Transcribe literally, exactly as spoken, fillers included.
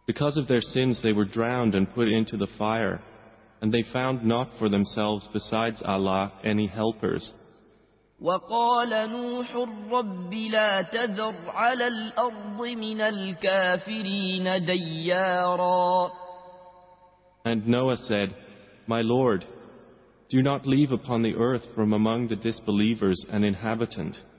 Because of their sins they were drowned and put into the fire, and they found not for themselves besides Allah any helpers. وقال نوح رب لا تذر على الأرض من الكافرين ديارا. And Noah said, My Lord, do not leave upon the earth from among the disbelievers an inhabitant.